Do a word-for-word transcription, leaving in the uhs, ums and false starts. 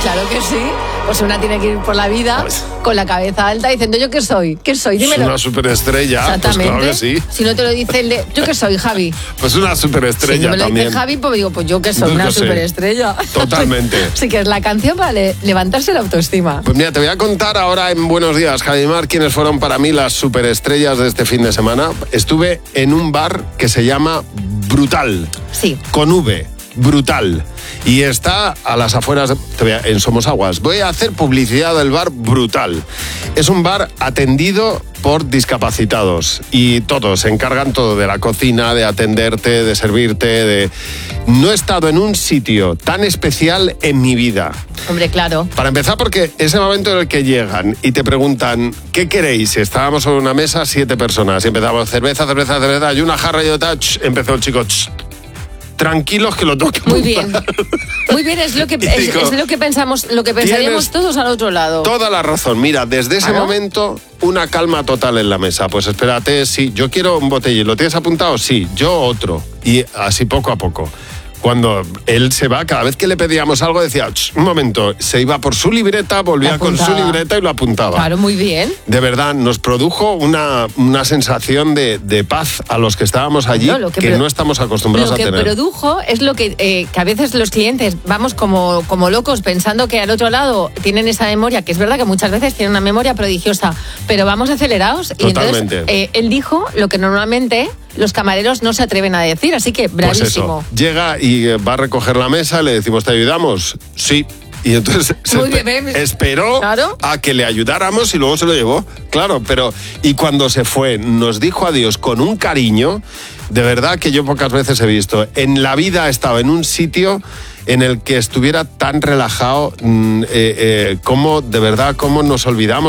Claro que sí. Pues una tiene que ir por la vida Pues, con la cabeza alta diciendo, ¿yo qué soy? ¿Qué soy? Dímelo. Es una superestrella. Exactamente. Pues claro que sí. Si no te lo dice el de, ¿yo qué soy, Javi? Pues una superestrella Si no me lo también. dice Javi, pues digo, pues yo que soy Yo una qué sé. superestrella. Totalmente. Sí que es la canción para le- levantarse la autoestima. Pues mira, te voy a contar ahora en Buenos Días, Javimar, quiénes fueron para mí las superestrellas de este fin de semana. Estuve en un bar que se llama Brutal, Sí. con V, Brutal. Y está a las afueras, de- te voy a- en Somosaguas. Voy a hacer publicidad del bar Brutal. Es un bar atendido por discapacitados y todos se encargan todo de la cocina, de atenderte, de servirte, de... No he estado en un sitio tan especial en mi vida. Hombre, claro. Para empezar, porque ese momento en el que llegan y te preguntan, ¿qué queréis? Estábamos sobre una mesa, siete personas, y empezamos, cerveza, cerveza, cerveza, y una jarra y otra, ch, empezó el chico, ch, tranquilos que lo toque. Muy bien. Muy bien, es lo que, Y es, digo, es lo que pensamos, lo que pensaríamos tienes todos al otro lado. Toda la razón. Mira, desde ese ¿Ah, no? momento, una calma total en la mesa. Pues espérate, sí, yo quiero un botellín. ¿Lo tienes apuntado? Sí, yo otro. Y así poco a poco. Cuando él se va, cada vez que le pedíamos algo, decía, "Ch, un momento", se iba por su libreta, volvía Lo con su apuntaba. libreta y lo apuntaba. Claro, muy bien. De verdad, nos produjo una, una sensación de, de paz a los que estábamos allí, No, lo que que, pro- no estamos acostumbrados Lo a que tener. produjo es lo que, eh, que a veces los clientes vamos como, como locos pensando que al otro lado tienen esa memoria, que es verdad que muchas veces tienen una memoria prodigiosa, pero vamos acelerados. Y Totalmente. entonces eh, él dijo lo que normalmente los camareros no se atreven a decir, así que Pues bravísimo. eso, llega y eh, va a recoger la mesa, le decimos, ¿te ayudamos? Sí. Y entonces se Muy espe- bien, ¿ves? esperó Claro. a que le ayudáramos y luego se lo llevó. Claro, pero... Y cuando se fue, nos dijo adiós con un cariño, de verdad que yo pocas veces he visto. En la vida he estado en un sitio en el que estuviera tan relajado, mm, eh, eh, como, de verdad, cómo nos olvidamos